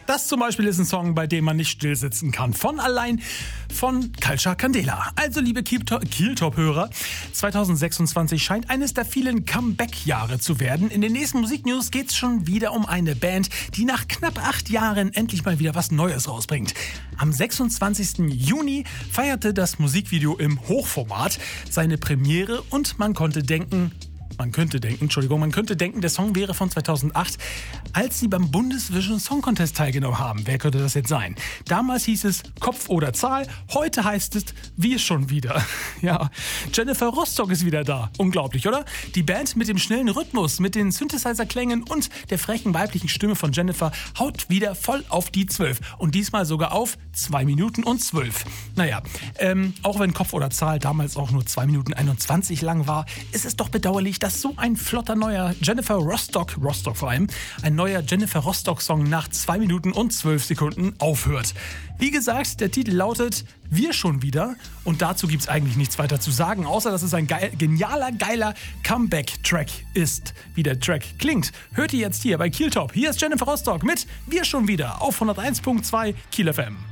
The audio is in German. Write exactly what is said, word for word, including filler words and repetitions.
Das zum Beispiel ist ein Song, bei dem man nicht stillsitzen kann. Von allein von Culture Candela. Also liebe Kieltop-Hörer, zwanzig sechsundzwanzig scheint eines der vielen Comeback-Jahre zu werden. In den nächsten Musiknews geht's schon wieder um eine Band, die nach knapp acht Jahren endlich mal wieder was Neues rausbringt. Am sechsundzwanzigsten Juni feierte das Musikvideo im Hochformat seine Premiere und man konnte denken... Man könnte denken, Entschuldigung, man könnte denken, der Song wäre von zweitausendacht, als sie beim Bundesvision Song Contest teilgenommen haben. Wer könnte das jetzt sein? Damals hieß es Kopf oder Zahl, heute heißt es Wir schon wieder. Ja, Jennifer Rostock ist wieder da. Unglaublich, oder? Die Band mit dem schnellen Rhythmus, mit den Synthesizer-Klängen und der frechen weiblichen Stimme von Jennifer haut wieder voll auf die zwölf. Und diesmal sogar auf zwei Minuten und zwölf. Naja, ähm, auch wenn Kopf oder Zahl damals auch nur zwei Minuten einundzwanzig lang war, ist es doch bedauerlich, dass so ein flotter neuer Jennifer Rostock, Rostock vor allem, ein neuer Jennifer Rostock-Song nach zwei Minuten und zwölf Sekunden aufhört. Wie gesagt, der Titel lautet Wir schon wieder und dazu gibt's eigentlich nichts weiter zu sagen, außer dass es ein geil, genialer, geiler Comeback-Track ist. Wie der Track klingt, hört ihr jetzt hier bei Kieltop. Hier ist Jennifer Rostock mit Wir schon wieder auf hunderteins Komma zwei Kiel F M.